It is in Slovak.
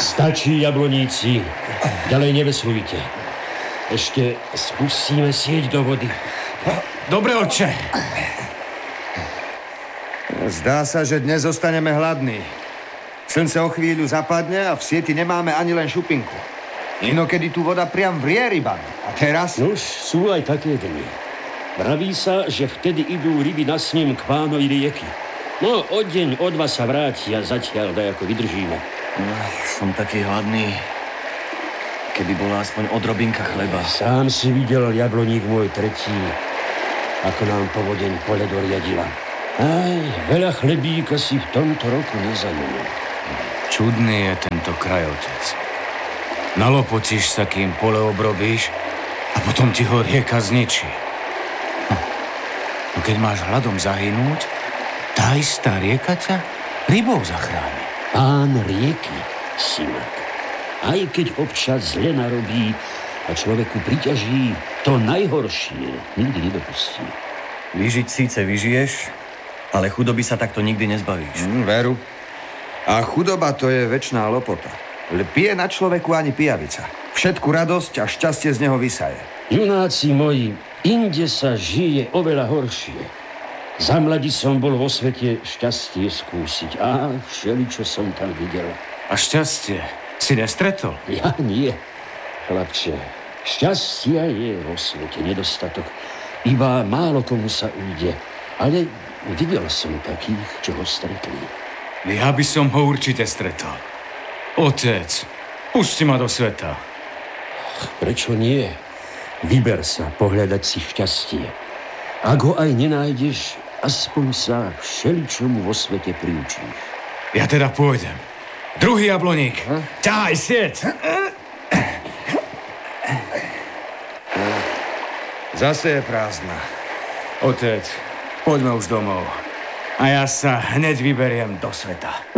Stačí, jabloníci. Ďalej neveslujte. Ešte spustíme sieť do vody. Dobre, otče. Zdá sa, že dnes zostaneme hladní. Slnce o chvíľu zapadne a v sieti nemáme ani len šupinku. Inokedy tu voda priam vrie rybami. A teraz? Nož, sú aj také dni. Vraví sa, že vtedy idú ryby na sním k pánovi rieky. No, o deň, o dva sa vrátia, zatiaľ dajako vydržíme. Som taký hladný. Keby bola aspoň odrobinka chleba. Sám si videl, jabloník môj tretí, ako nám povodeň pole doriadila. Aj, veľa chlebíka si v tomto roku nezajeme. Čudný je tento kraj, otec. Nalopotíš sa, kým pole obrobíš a potom ti ho rieka zničí. No keď máš hladom zahynúť, tá istá rieka ťa rybou zachráni. Pán rieky, synak. Aj keď občas zle narobí a človeku priťaží, to najhoršie nikdy nedopustí. Vyžiť síce vyžiješ, ale chudoby sa takto nikdy nezbavíš. Veru. A chudoba to je večná lopota. Pije na človeku ani pijavica. Všetku radosť a šťastie z neho vysaje. Junáci moji, inde sa žije oveľa horšie. Za mladí som bol vo svete šťastie skúsiť. A všeličo som tam videl. A šťastie si nestretol? Ja nie, chlapče. Šťastia je vo svete nedostatok. Iba málo komu sa ujde. Ale videl som takých, čo ho stretli. Ja by som ho určite stretol. Otec, pusti ma do sveta. Prečo nie? Vyber sa pohľadať si šťastie. Ak ho aj nenájdeš, aspoň sa všeličomu vo svete priučíš. Ja teda pôjdem. Druhý jabloník. Ťahaj sieť. Zase je prázdna. Otec, poďme už domov. A ja sa hneď vyberiem do sveta.